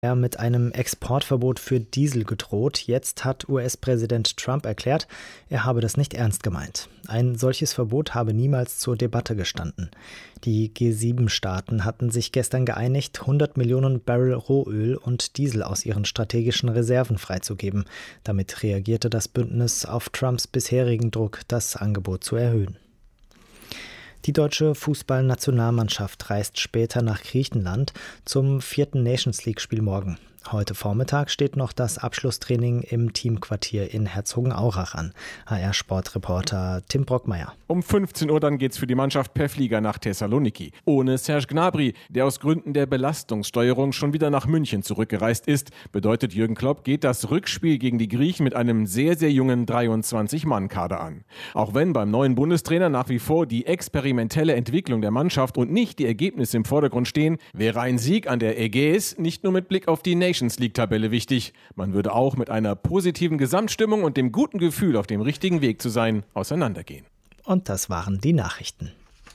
mit einem Exportverbot für Diesel gedroht. Jetzt hat US-Präsident Trump erklärt, er habe das nicht ernst gemeint. Ein solches Verbot habe niemals zur Debatte gestanden. Die G7-Staaten hatten sich gestern geeinigt, 100 Millionen Barrel Rohöl und Diesel aus ihren strategischen Reserven freizugeben. Damit reagierte das Bündnis auf Trumps bisherigen Druck, das Angebot zu erhöhen. Die deutsche Fußballnationalmannschaft reist später nach Griechenland zum 4. Nations League-Spiel morgen. Heute Vormittag steht noch das Abschlusstraining im Teamquartier in Herzogenaurach an. HR-Sportreporter Tim Brockmeier. Um 15 Uhr dann geht's für die Mannschaft per Flieger nach Thessaloniki. Ohne Serge Gnabry, der aus Gründen der Belastungssteuerung schon wieder nach München zurückgereist ist, bedeutet Jürgen Klopp, geht das Rückspiel gegen die Griechen mit einem sehr, sehr jungen 23-Mann-Kader an. Auch wenn beim neuen Bundestrainer nach wie vor die experimentelle Entwicklung der Mannschaft und nicht die Ergebnisse im Vordergrund stehen, wäre ein Sieg an der Ägäis nicht nur mit Blick auf die Nations League-Tabelle wichtig. Man würde auch mit einer positiven Gesamtstimmung und dem guten Gefühl, auf dem richtigen Weg zu sein, auseinandergehen. Und das waren die Nachrichten.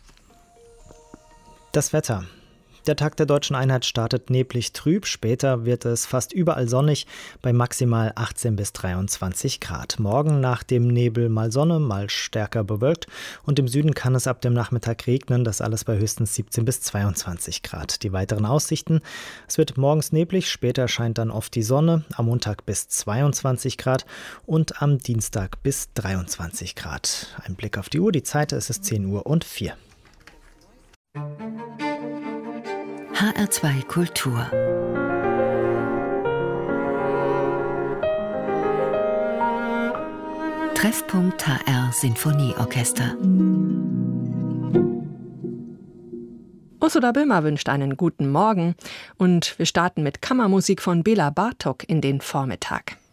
Das Wetter. Der Tag der Deutschen Einheit startet neblig trüb, später wird es fast überall sonnig bei maximal 18 bis 23 Grad. Morgen nach dem Nebel mal Sonne, mal stärker bewölkt und im Süden kann es ab dem Nachmittag regnen, das alles bei höchstens 17 bis 22 Grad. Die weiteren Aussichten: Es wird morgens neblig, später scheint dann oft die Sonne, am Montag bis 22 Grad und am Dienstag bis 23 Grad. Ein Blick auf die Uhr, die Zeit, es ist 10:04 Uhr. HR2 Kultur. Treffpunkt HR Sinfonieorchester. Ursula Böhmer wünscht einen guten Morgen und wir starten mit Kammermusik von Bela Bartok in den Vormittag.